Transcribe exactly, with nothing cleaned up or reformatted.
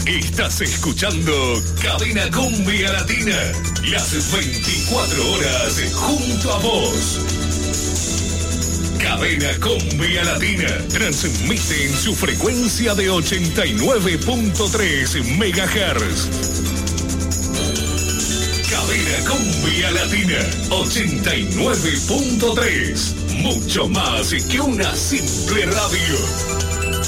Estás escuchando Cadena Cumbia Latina. Las veinticuatro horas junto a vos. Cadena Cumbia Latina transmite en su frecuencia de ochenta y nueve punto tres megahertz. Cadena Cumbia Latina ochenta y nueve punto tres. Mucho más que una simple radio.